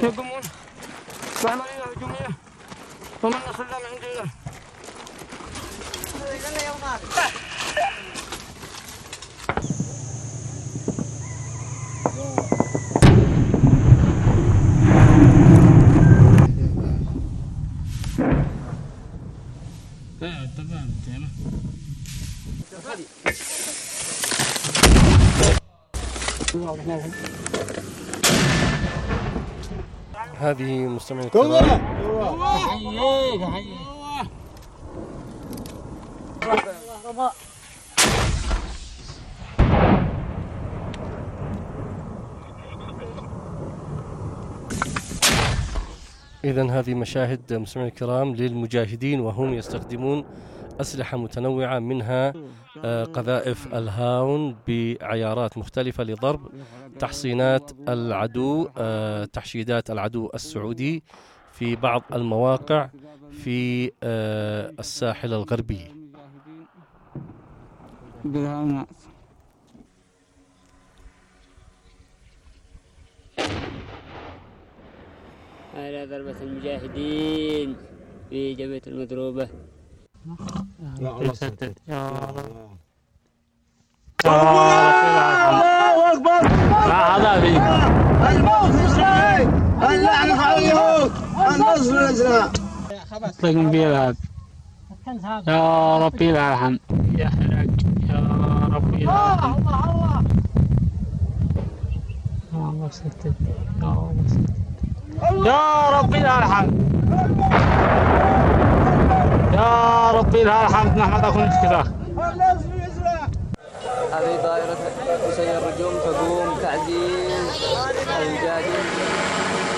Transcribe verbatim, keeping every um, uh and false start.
يقومون بعملية هجومية ومن نصر الله من عند الله. هذه مستمعين الكرام إذن هذه مشاهد مستمعين الكرام للمجاهدين وهم يستخدمون أسلحة متنوعة، منها قذائف الهاون بعيارات مختلفة لضرب تحصينات العدو، تحشيدات العدو السعودي في بعض المواقع في الساحل الغربي. هذا ضربة المجاهدين في جبهة المضروبة. يا الله ستر يا رب. الله أكبر. لا عذابي. الموت إسرائيل، اللعنة على اليهود، النصر لإسرائيل. اطلق بيلاد. يا ربي الرحم. يا حلاج. يا ربي الرحم. الله الله. يا الله ستر. يا الله ستر. يا ربي الرحم. يا ربي الرحم نحمدك ونشكرك. هذه طائرة مسير الرجوم تقوم تعزيز المجاهدين